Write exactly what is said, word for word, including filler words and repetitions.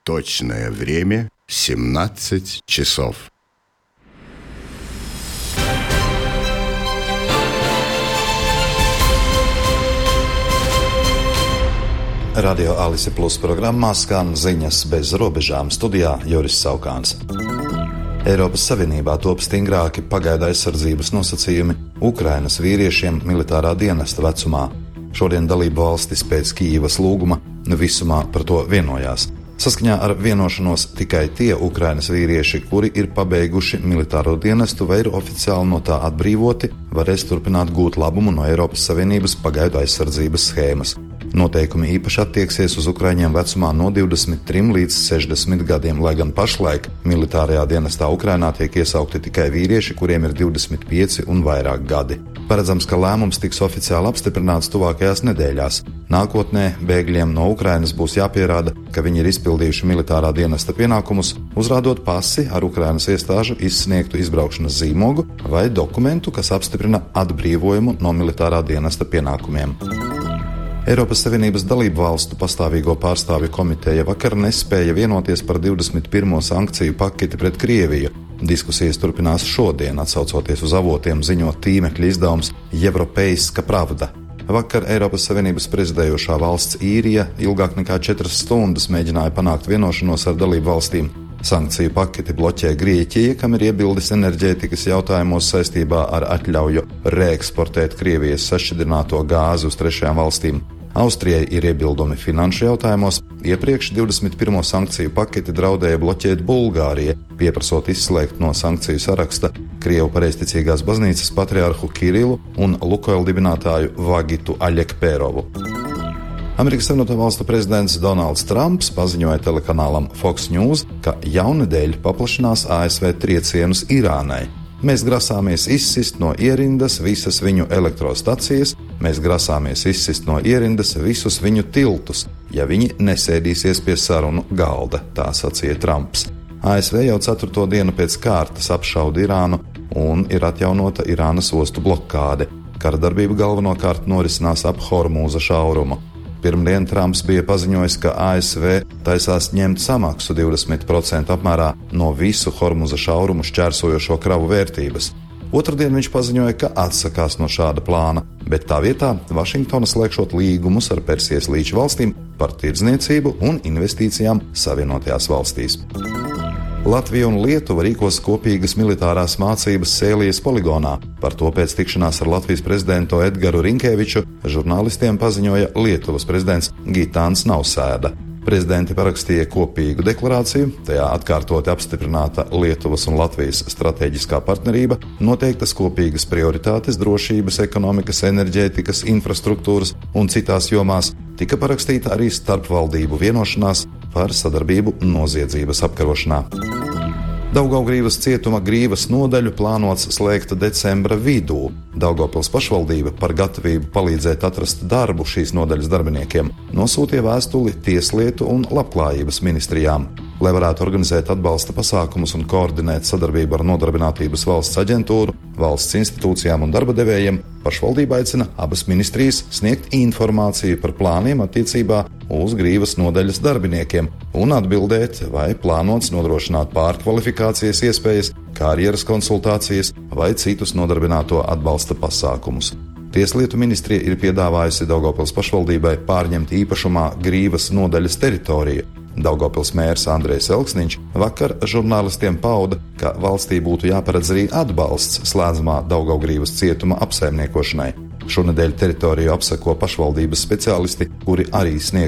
Точное время семнадцать часов. Radio Alise Plus programmā skan ziņas bez robežām. Studijā Juris Saukāns. Eiropas Savienībā top stingrāki pagaidu aizsardzības nosacījumi Ukrainas vīriešiem militārā dienesta vecumā. Šodien dalību valstis pēc Kijivas lūguma visumā par to vienojās. Saskaņā ar vienošanos tikai tie Ukrainas vīrieši, kuri ir pabeiguši militāro dienestu vai ir oficiāli no tā atbrīvoti, varēs turpināt gūt labumu no Eiropas Savienības pagaidu aizsardzības schēmas. Noteikumi īpaši attieksies uz ukraiņiem vecumā no divdesmit trim līdz sešdesmit gadiem, lai gan pašlaik militārajā dienestā Ukrainā tiek iesaukti tikai vīrieši, kuriem ir divdesmit pieci un vairāk gadi. Paredzams, ka lēmums tiks oficiāli apstiprināts tuvākajās nedēļās. Nākotnē bēgļiem no Ukrainas būs jāpierāda, ka viņi ir izpildījuši militārā dienesta pienākumus, uzrādot pasi ar Ukrainas iestāžu izsniegtu izbraukšanas zīmogu vai dokumentu, kas apstiprina atbrīvojumu no militārā dienesta pienākumiem. Eiropas Savienības dalību valstu pastāvīgo pārstāvju komiteja vakar nespēja vienoties par divdesmit pirmo sankciju paketi pret Krieviju. Diskusijas turpinās šodien, atsaucoties uz avotiem ziņot tīmekļa izdevums Европейska Pravda. Vakar Eiropas Savienības prezidējošā valsts Īrija ilgāk nekā četras stundas mēģināja panākt vienošanos ar dalību valstīm. Sankciju paketi bloķē Grieķija, kam ir iebildes enerģētikas jautājumos saistībā ar atļauju reeksportēt Krievijas sašķidrināto gāzi uz trešajām valstīm. Austrijai ir iebildumi finanšu jautājumos. Iepriekš divdesmit pirmo sankciju paketi draudēja bloķēt Bulgārija, pieprasot izslēgt no sankciju saraksta Krievu pareizticīgās baznīcas patriarhu Kirilu un Lukoil dibinātāju Vagitu Aļekpērovu. Amerikas Savienoto Valstu prezidents Donalds Trumps paziņoja telekanālam Fox News, ka jaunedēļ paplašinās A S V triecienus Irānai. Mēs grasāmies izsist no ierindas visas viņu elektrostacijas, mēs grasāmies izsist no ierindas visus viņu tiltus, ja viņi nesēdīsies pie sarunu galda, tā sacīja Trumps. A S V jau ceturto dienu pēc kārtas apšauda Irānu un ir atjaunota Irānas ostu blokāde. Kara darbība galvenokārt norisinās ap Hormūza šaurumu. Pirmdien Trumps bija paziņojis, ka A S V taisās ņemt samaksu divdesmit procentu apmērā no visu Hormuza šaurumu šķērsojošo kravu vērtības. Otrdien viņš paziņoja, ka atsakās no šāda plāna, bet tā vietā Vašingtona slēgšot līgumus ar Persijas līča valstīm par tirdzniecību un investīcijām Savienotajās valstīs. Latvija un Lietuva rīkos kopīgas militārās mācības Sēlijas poligonā. Par to pēc tikšanās ar Latvijas prezidentu Edgaru Rinkēviču žurnālistiem paziņoja Lietuvas prezidents Gitāns Nausēda. Prezidenti parakstīja kopīgu deklarāciju, tajā atkārtoti apstiprināta Lietuvas un Latvijas stratēģiskā partnerība, noteiktas kopīgas prioritātes drošības, ekonomikas, enerģētikas, infrastruktūras un citās jomās. Tika parakstīta arī starpvaldību vienošanās par sadarbību noziedzības apkarošanā. Daugavgrīvas cietuma Grīvas nodaļu plānots slēgt decembra vidū. Daugavpils pašvaldība par gatavību palīdzēt atrast darbu šīs nodaļas darbiniekiem nosūtīja vēstuli Tieslietu un Labklājības ministrijām. Lai varētu organizēt atbalsta pasākumus un koordinēt sadarbību ar Nodarbinātības valsts aģentūru, valsts institūcijām un darba devējiem, pašvaldība aicina abas ministrijas sniegt informāciju par plāniem attiecībā uz Grīvas nodaļas darbiniekiem un atbildēt, vai plānots nodrošināt pārkvalifikācijas iespējas, karjeras konsultācijas vai citus nodarbināto atbalsta pasākumus. Tieslietu ministrija ir piedāvājusi Daugavpils pašvaldībai pārņemt īpašumā Grīvas nodaļas teritoriju. Daugavpils mērs Andrejs Elksniņš vakar žurnālistiem pauda, ka valstī būtu jāparedz arī atbalsts slēdzamā Daugavgrīvas cietuma apsaimniekošanai. Šonedēļ teritoriju apseko pašvaldības speciālisti, kuri arī sniegs